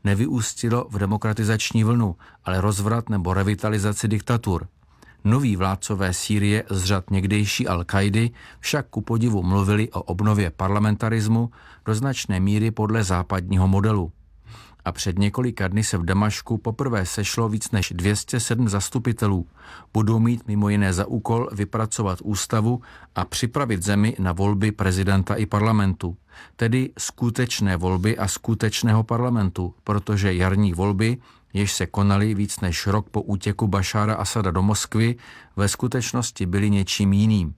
nevyústilo v demokratizační vlnu, ale rozvrat nebo revitalizaci diktatur. Noví vládcové Sýrie z řad někdejší Al-Kaidy však ku podivu mluvili o obnově parlamentarismu do značné míry podle západního modelu. A před několika dny se v Damašku poprvé sešlo víc než 207 zastupitelů. Budou mít mimo jiné za úkol vypracovat ústavu a připravit zemi na volby prezidenta i parlamentu. Tedy skutečné volby a skutečného parlamentu, protože jarní volby, jež se konaly víc než rok po útěku Bašára Asada do Moskvy, ve skutečnosti byly něčím jiným.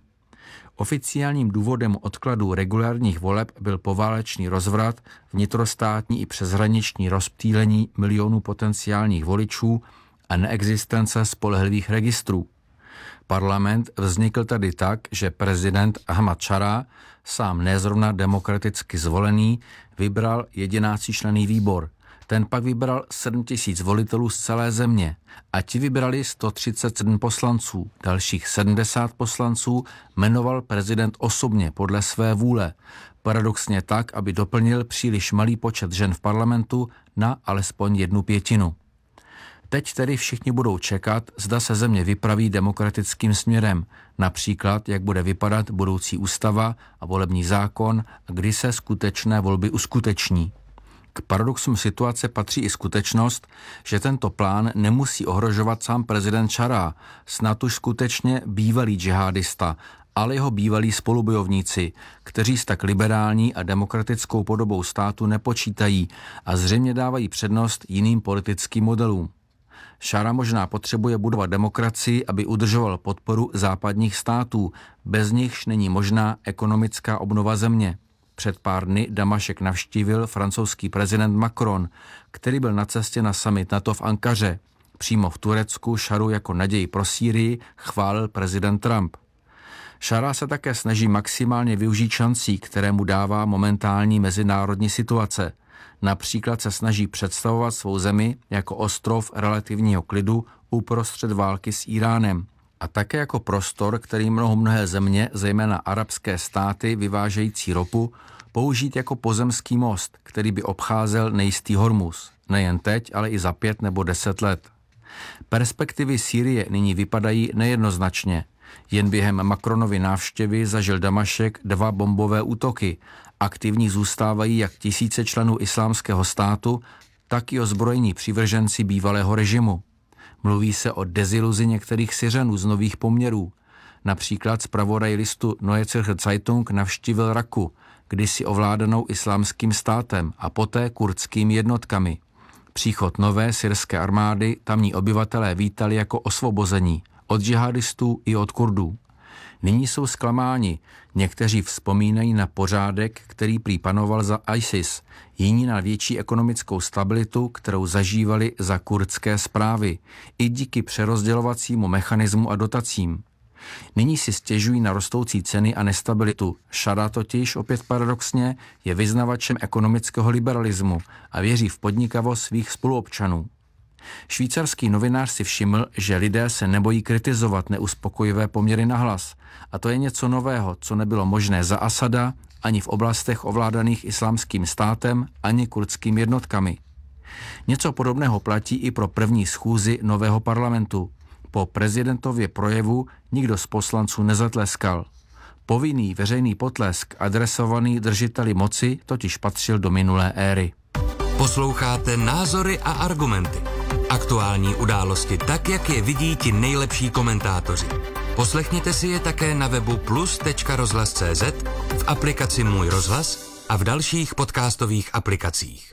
Oficiálním důvodem odkladu regulárních voleb byl poválečný rozvrat, vnitrostátní i přeshraniční rozptýlení milionů potenciálních voličů a neexistence spolehlivých registrů. Parlament vznikl tady tak, že prezident Ahmad Šará, sám nezrovna demokraticky zvolený, vybral 11členný výbor. Ten pak vybral 7 000 volitelů z celé země a ti vybrali 137 poslanců. Dalších 70 poslanců jmenoval prezident osobně podle své vůle. Paradoxně tak, aby doplnil příliš malý počet žen v parlamentu na alespoň 1/5. Teď tedy všichni budou čekat, zda se země vypraví demokratickým směrem, například jak bude vypadat budoucí ústava a volební zákon a kdy se skutečné volby uskuteční. K paradoxům situace patří i skutečnost, že tento plán nemusí ohrožovat sám prezident Šará, snad už skutečně bývalý džihadista, ale jeho bývalí spolubojovníci, kteří s tak liberální a demokratickou podobou státu nepočítají a zřejmě dávají přednost jiným politickým modelům. Šará možná potřebuje budovat demokracii, aby udržoval podporu západních států, bez nichž není možná ekonomická obnova země. Před pár dny Damašek navštívil francouzský prezident Macron, který byl na cestě na summit NATO v Ankaře. Přímo v Turecku Šaru jako naději pro Sýrii chválil prezident Trump. Šará se také snaží maximálně využít šancí, které mu dává momentální mezinárodní situace. Například se snaží představovat svou zemi jako ostrov relativního klidu uprostřed války s Iránem. A také jako prostor, který mnohé země, zejména arabské státy vyvážející ropu, použít jako pozemský most, který by obcházel nejistý Hormuz. Nejen teď, ale i za 5 nebo 10 let. Perspektivy Sýrie nyní vypadají nejednoznačně. Jen během Macronovy návštěvy zažil Damašek 2 bombové útoky. Aktivní zůstávají jak tisíce členů islámského státu, tak i ozbrojení přívrženci bývalého režimu. Mluví se o deziluzi některých Syřanů z nových poměrů. Například zpravodaj listu Neue Zürcher Zeitung navštívil Raku, kdysi ovládanou islámským státem a poté kurdskými jednotkami. Příchod nové syrské armády tamní obyvatelé vítali jako osvobození od džihadistů i od Kurdů. Nyní jsou zklamáni, někteří vzpomínají na pořádek, který prý panoval za ISIS, jiní na větší ekonomickou stabilitu, kterou zažívali za kurdské správy, i díky přerozdělovacímu mechanismu a dotacím. Nyní si stěžují na rostoucí ceny a nestabilitu. Šará totiž, opět paradoxně, je vyznavačem ekonomického liberalismu a věří v podnikavost svých spoluobčanů. Švýcarský novinář si všiml, že lidé se nebojí kritizovat neuspokojivé poměry nahlas. A to je něco nového, co nebylo možné za Asada, ani v oblastech ovládaných islámským státem, ani kurdskými jednotkami. Něco podobného platí i pro první schůzi nového parlamentu. Po prezidentově projevu nikdo z poslanců nezatleskal. Povinný veřejný potlesk adresovaný držiteli moci totiž patřil do minulé éry. Posloucháte Názory a argumenty. Aktuální události tak, jak je vidí ti nejlepší komentátoři. Poslechněte si je také na webu plus.rozhlas.cz, v aplikaci Můj rozhlas a v dalších podcastových aplikacích.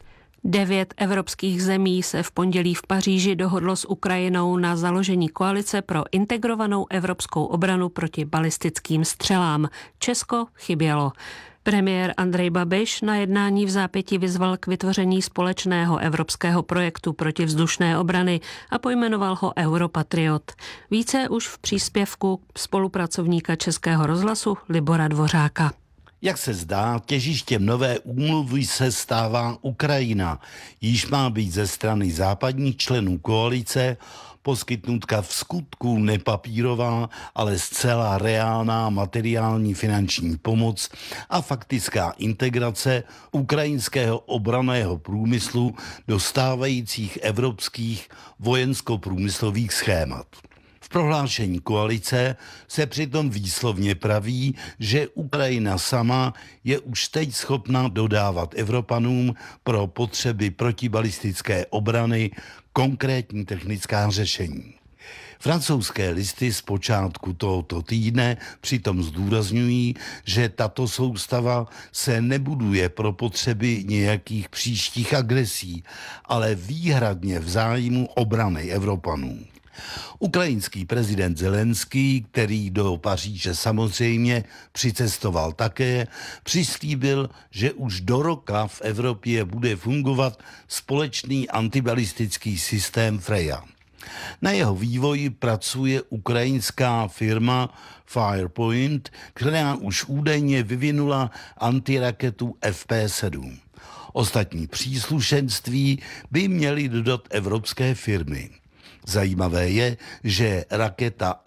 9 evropských zemí se v pondělí v Paříži dohodlo s Ukrajinou na založení koalice pro integrovanou evropskou obranu proti balistickým střelám. Česko chybělo. Premiér Andrej Babiš na jednání vzápětí vyzval k vytvoření společného evropského projektu protivzdušné obrany a pojmenoval ho Europatriot. Více už v příspěvku spolupracovníka Českého rozhlasu Libora Dvořáka. Jak se zdá, těžištěm nové úmluvy se stává Ukrajina, již má být ze strany západních členů koalice poskytnutka v skutku nepapírová, ale zcela reálná materiální finanční pomoc a faktická integrace ukrajinského obranného průmyslu do stávajících evropských vojensko-průmyslových schémat. V prohlášení koalice se přitom výslovně praví, že Ukrajina sama je už teď schopna dodávat Evropanům pro potřeby protibalistické obrany konkrétní technická řešení. Francouzské listy z počátku tohoto týdne přitom zdůrazňují, že tato soustava se nebuduje pro potřeby nějakých příštích agresí, ale výhradně v zájmu obrany Evropanů. Ukrajinský prezident Zelenský, který do Paříže samozřejmě přicestoval také, přislíbil, že už do roka v Evropě bude fungovat společný antibalistický systém Freya. Na jeho vývoji pracuje ukrajinská firma Firepoint, která už údajně vyvinula antiraketu FP7. Ostatní příslušenství by měly dodat evropské firmy. Zajímavé je, že raketa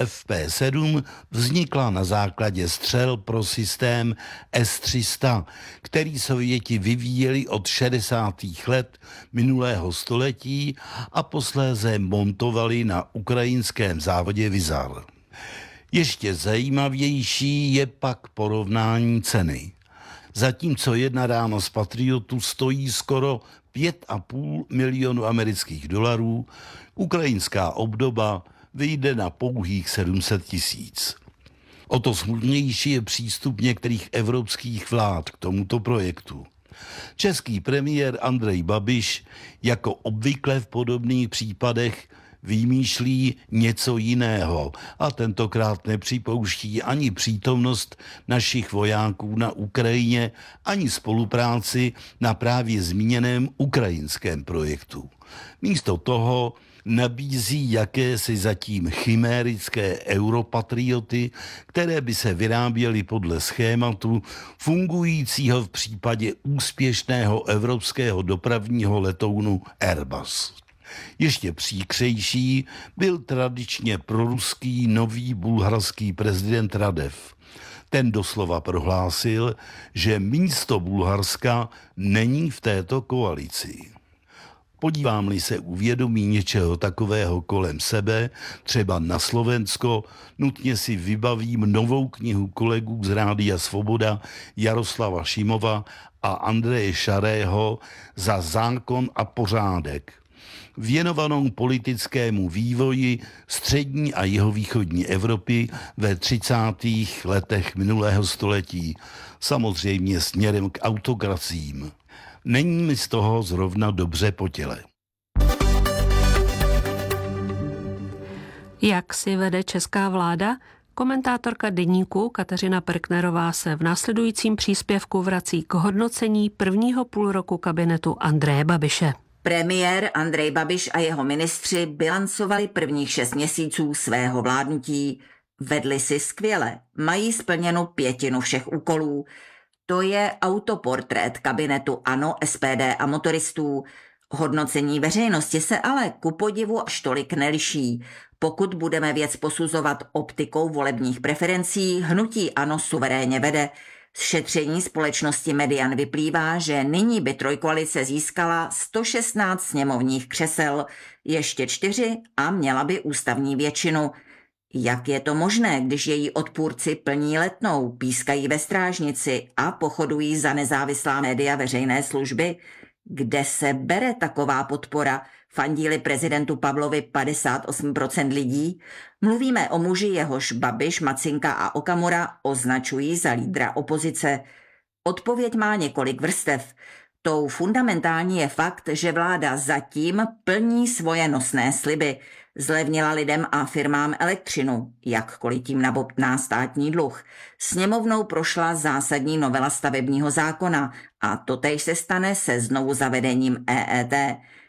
FP7 vznikla na základě střel pro systém S-300, který Sověti vyvíjeli od 60. let minulého století a posléze montovali na ukrajinském závodě Vizar. Ještě zajímavější je pak porovnání ceny. Zatímco jedna rána z Patriotu stojí skoro 5,5 milionu amerických dolarů, ukrajinská obdoba vyjde na pouhých 700 tisíc. O to smutnější je přístup některých evropských vlád k tomuto projektu. Český premiér Andrej Babiš, jako obvykle v podobných případech, vymýšlí něco jiného a tentokrát nepřipouští ani přítomnost našich vojáků na Ukrajině, ani spolupráci na právě zmíněném ukrajinském projektu. Místo toho nabízí jakési zatím chimérické europatrioty, které by se vyráběly podle schématu fungujícího v případě úspěšného evropského dopravního letounu Airbus. Ještě příkřejší byl tradičně proruský nový bulharský prezident Radev. Ten doslova prohlásil, že místo Bulharska není v této koalici. Podívám-li se uvědomí něčeho takového kolem sebe, třeba na Slovensko, nutně si vybavím novou knihu kolegů z Rádia Svoboda Jaroslava Šimova a Andreje Šarého Za zákon a pořádek, věnovanou politickému vývoji střední a jihovýchodní Evropy ve 30. letech minulého století, samozřejmě směrem k autokracím. Není mi z toho zrovna dobře po těle. Jak si vede česká vláda? Komentátorka Deníku Kateřina Perknerová se v následujícím příspěvku vrací k hodnocení prvního půlroku kabinetu Andreje Babiše. Premiér Andrej Babiš a jeho ministři bilancovali prvních 6 měsíců svého vládnutí. Vedli si skvěle, mají splněnu 1/5 všech úkolů. To je autoportrét kabinetu ANO, SPD a motoristů. Hodnocení veřejnosti se ale ku podivu až tolik neliší. Pokud budeme věc posuzovat optikou volebních preferencí, hnutí ANO suverénně vede. Z šetření společnosti Median vyplývá, že nyní by trojkoalice získala 116 sněmovních křesel, ještě 4 a měla by ústavní většinu. Jak je to možné, když její odpůrci plní Letnou, pískají ve Strážnici a pochodují za nezávislá média veřejné služby? Kde se bere taková podpora? Fandí-li prezidentu Pavlovi 58% lidí? Mluvíme o muži, jehož Babiš, Macinka a Okamura označují za lídra opozice. Odpověď má několik vrstev. Tou fundamentální je fakt, že vláda zatím plní svoje nosné sliby. Zlevnila lidem a firmám elektřinu, jakkoliv tím nabobtná státní dluh. Sněmovnou prošla zásadní novela stavebního zákona a totéž se stane se znovu zavedením EET.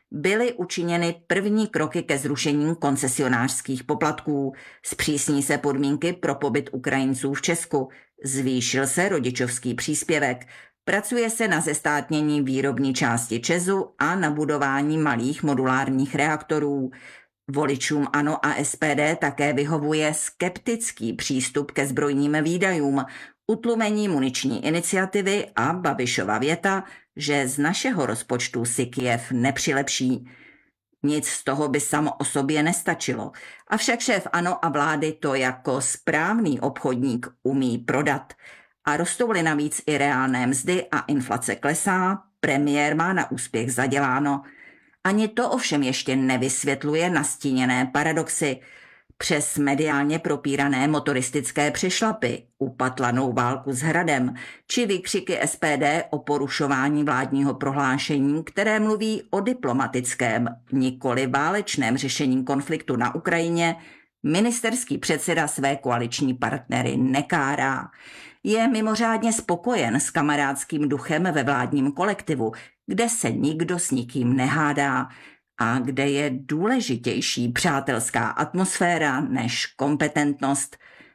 byly učiněny první kroky ke zrušení koncesionářských poplatků. Zpřísní se podmínky pro pobyt Ukrajinců v Česku. Zvýšil se rodičovský příspěvek. Pracuje se na zestátnění výrobní části ČEZu a na budování malých modulárních reaktorů. Voličům ANO a SPD také vyhovuje skeptický přístup ke zbrojním výdajům, utlumení muniční iniciativy a Babišova věta, že z našeho rozpočtu si Kyjev nepřilepší. Nic z toho by samo o sobě nestačilo, avšak šéf ANO a vlády to jako správný obchodník umí prodat. A rostou-li navíc i reálné mzdy a inflace klesá, premiér má na úspěch zaděláno. Ani to ovšem ještě nevysvětluje nastíněné paradoxy. Přes mediálně propírané motoristické přešlapy, upatlanou válku s Hradem či výkřiky SPD o porušování vládního prohlášení, které mluví o diplomatickém, nikoli válečném řešení konfliktu na Ukrajině, ministerský předseda své koaliční partnery nekárá. Je mimořádně spokojen s kamarádským duchem ve vládním kolektivu, kde se nikdo s nikým nehádá a kde je důležitější přátelská atmosféra než kompetentnost.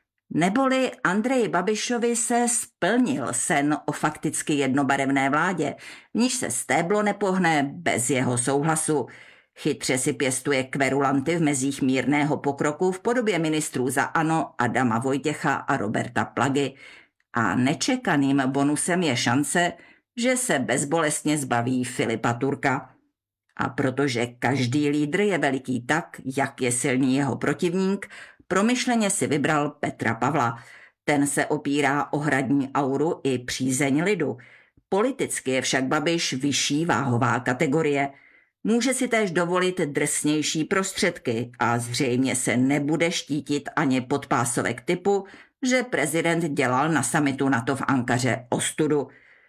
Neboli Andreji Babišovi se splnil sen o fakticky jednobarevné vládě, v níž se stéblo nepohne bez jeho souhlasu. Chytře si pěstuje kverulanty v mezích mírného pokroku v podobě ministrů za ANO Adama Vojtěcha a Roberta Plagy. A nečekaným bonusem je šance, že se bezbolestně zbaví Filipa Turka. A protože každý lídr je veliký tak, jak je silný jeho protivník, promyšleně si vybral Petra Pavla. Ten se opírá o hradní auru i přízeň lidu. Politicky je však Babiš vyšší váhová kategorie. Může si též dovolit drsnější prostředky a zřejmě se nebude štítit ani podpásovek typu, že prezident dělal na summitu NATO v Ankaře ostudu.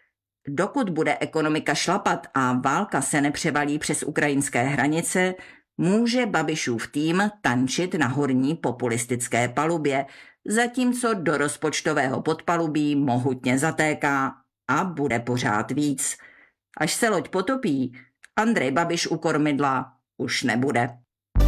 Dokud bude ekonomika šlapat a válka se nepřevalí přes ukrajinské hranice, může Babišův tým tančit na horní populistické palubě, zatímco do rozpočtového podpalubí mohutně zatéká a bude pořád víc. Až se loď potopí, Andrej Babiš u kormidla už nebude.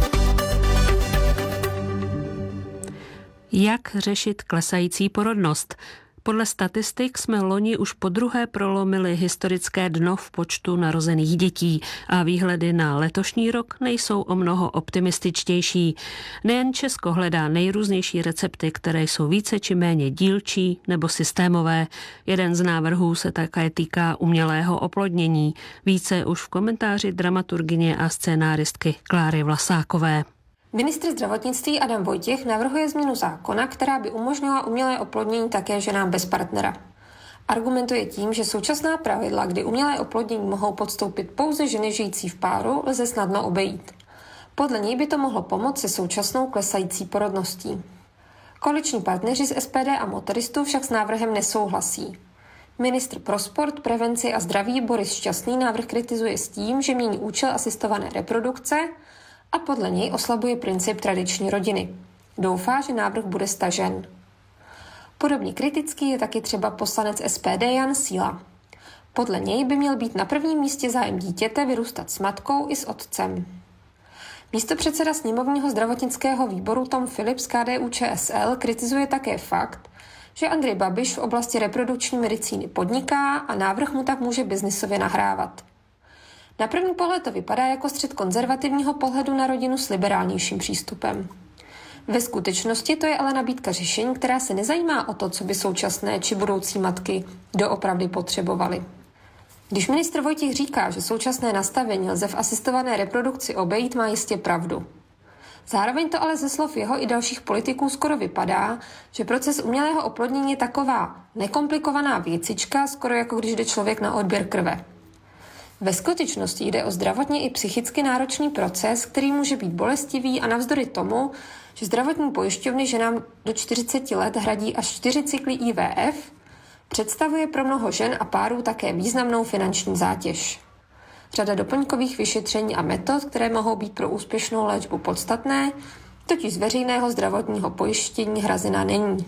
Jak řešit klesající porodnost? Podle statistik jsme loni už podruhé prolomili historické dno v počtu narozených dětí a výhledy na letošní rok nejsou o mnoho optimističtější. Nejen Česko hledá nejrůznější recepty, které jsou více či méně dílčí nebo systémové. Jeden z návrhů se také týká umělého oplodnění. Více už v komentáři dramaturgyně a scénáristky Kláry Vlasákové. Ministr zdravotnictví Adam Vojtěch navrhuje změnu zákona, která by umožnila umělé oplodnění také ženám bez partnera. Argumentuje tím, že současná pravidla, kdy umělé oplodnění mohou podstoupit pouze ženy žijící v páru, lze snadno obejít. Podle něj by to mohlo pomoct se současnou klesající porodností. Koaliční partneři z SPD a motoristů však s návrhem nesouhlasí. Ministr pro sport, prevenci a zdraví Boris Šťastný návrh kritizuje s tím, že mění účel asistované reprodukce a podle něj oslabuje princip tradiční rodiny. Doufá, že návrh bude stažen. Podobně kritický je taky třeba poslanec SPD Jan Síla. Podle něj by měl být na prvním místě zájem dítěte vyrůstat s matkou i s otcem. Místopředseda sněmovního zdravotnického výboru Tom Philips z KDU-ČSL kritizuje také fakt, že Andrej Babiš v oblasti reprodukční medicíny podniká a návrh mu tak může biznisově nahrávat. Na první pohled to vypadá jako střet konzervativního pohledu na rodinu s liberálnějším přístupem. Ve skutečnosti to je ale nabídka řešení, která se nezajímá o to, co by současné či budoucí matky doopravdy potřebovaly. Když ministr Vojtěch říká, že současné nastavení lze v asistované reprodukci obejít, má jistě pravdu. Zároveň to ale ze slov jeho i dalších politiků skoro vypadá, že proces umělého oplodnění je taková nekomplikovaná věcička, skoro jako když jde člověk na odběr krve. Ve skutečnosti jde o zdravotně i psychicky náročný proces, který může být bolestivý a navzdory tomu, že zdravotní pojišťovny ženám do 40 let hradí až 4 cykly IVF, představuje pro mnoho žen a párů také významnou finanční zátěž. Řada doplňkových vyšetření a metod, které mohou být pro úspěšnou léčbu podstatné, totiž z veřejného zdravotního pojištění hrazena není.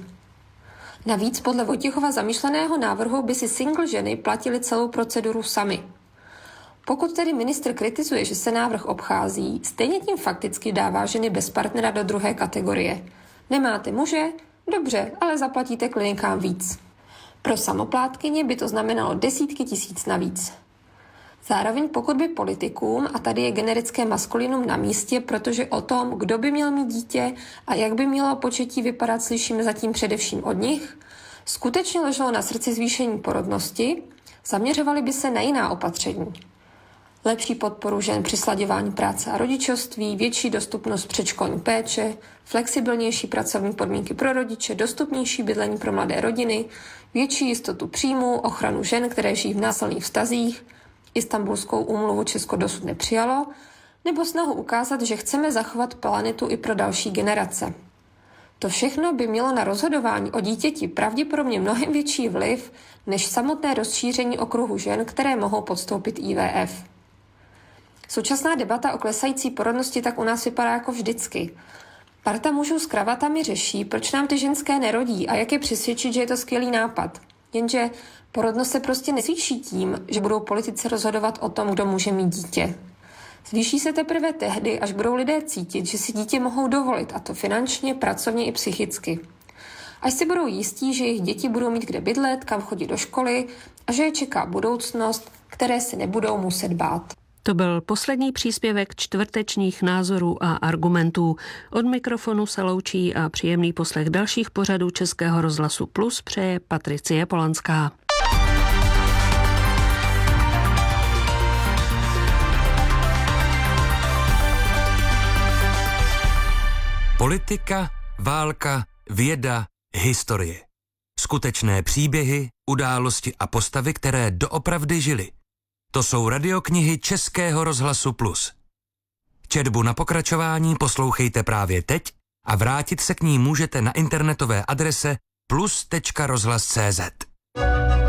Navíc podle Vojtěchova zamýšleného návrhu by si single ženy platily celou proceduru sami. Pokud tedy ministr kritizuje, že se návrh obchází, stejně tím fakticky dává ženy bez partnera do druhé kategorie. Nemáte muže? Dobře, ale zaplatíte klinikám víc. Pro samoplátkyně by to znamenalo desítky tisíc navíc. Zároveň pokud by politikům, a tady je generické maskulinum na místě, protože o tom, kdo by měl mít dítě a jak by mělo početí vypadat, slyšíme zatím především od nich, skutečně leželo na srdci zvýšení porodnosti, zaměřovali by se na jiná opatření. Lepší podporu žen při slaďování práce a rodičovství, větší dostupnost předškolní péče, flexibilnější pracovní podmínky pro rodiče, dostupnější bydlení pro mladé rodiny, větší jistotu příjmů, ochranu žen, které žijí v násilných vztazích, Istanbulskou úmluvu Česko dosud nepřijalo, nebo snahu ukázat, že chceme zachovat planetu i pro další generace. To všechno by mělo na rozhodování o dítěti pravděpodobně mnohem větší vliv než samotné rozšíření okruhu žen, které mohou podstoupit IVF. Současná debata o klesající porodnosti tak u nás vypadá jako vždycky. Parta mužů s kravatami řeší, proč nám ty ženské nerodí a jak je přesvědčit, že je to skvělý nápad. Jenže porodnost se prostě nezvýší tím, že budou politici rozhodovat o tom, kdo může mít dítě. Zvýší se teprve tehdy, až budou lidé cítit, že si dítě mohou dovolit, a to finančně, pracovně i psychicky. Až si budou jistí, že jejich děti budou mít kde bydlet, kam chodit do školy a že je čeká budoucnost, které si nebudou muset bát. To byl poslední příspěvek čtvrtečních názorů a argumentů. Od mikrofonu se loučí a příjemný poslech dalších pořadů Českého rozhlasu Plus přeje Patricie Polanská. Politika, válka, věda, historie. Skutečné příběhy, události a postavy, které doopravdy žily. To jsou radioknihy Českého rozhlasu Plus. Četbu na pokračování poslouchejte právě teď a vrátit se k ní můžete na internetové adrese plus.rozhlas.cz.